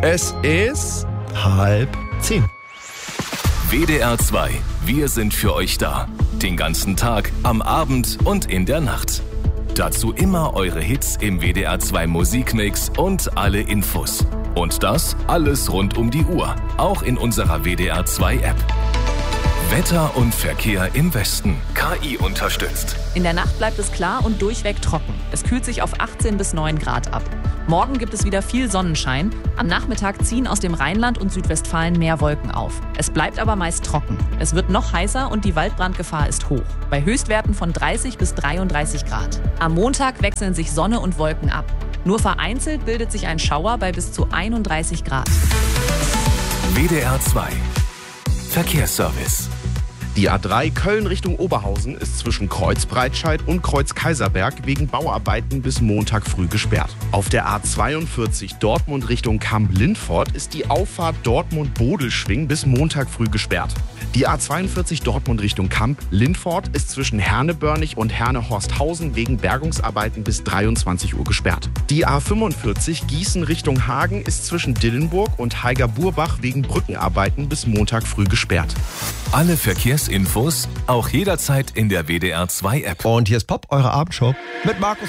Es ist 9:30. WDR 2. Wir sind für euch da. Den ganzen Tag, am Abend und in der Nacht. Dazu immer eure Hits im WDR 2 Musikmix und alle Infos. Und das alles rund um die Uhr. Auch in unserer WDR 2 App. Wetter und Verkehr im Westen. KI unterstützt. In der Nacht bleibt es klar und durchweg trocken. Es kühlt sich auf 18 bis 9 Grad ab. Morgen gibt es wieder viel Sonnenschein. Am Nachmittag ziehen aus dem Rheinland und Südwestfalen mehr Wolken auf. Es bleibt aber meist trocken. Es wird noch heißer und die Waldbrandgefahr ist hoch. Bei Höchstwerten von 30 bis 33 Grad. Am Montag wechseln sich Sonne und Wolken ab. Nur vereinzelt bildet sich ein Schauer bei bis zu 31 Grad. WDR 2. Verkehrsservice. Die A3 Köln Richtung Oberhausen ist zwischen Kreuzbreitscheid und Kreuz-Kaiserberg wegen Bauarbeiten bis Montag früh gesperrt. Auf der A42 Dortmund Richtung Kamp-Lindfort ist die Auffahrt Dortmund-Bodelschwing bis Montag früh gesperrt. Die A42 Dortmund Richtung Kamp-Lindfort ist zwischen Herne-Börnig und Herne-Horsthausen wegen Bergungsarbeiten bis 23 Uhr gesperrt. Die A45 Gießen Richtung Hagen ist zwischen Dillenburg und Heiger-Burbach wegen Brückenarbeiten bis Montag früh gesperrt. Alle Verkehrsinfos auch jederzeit in der WDR 2 App. Und hier ist Pop, eure Abendshow mit Markus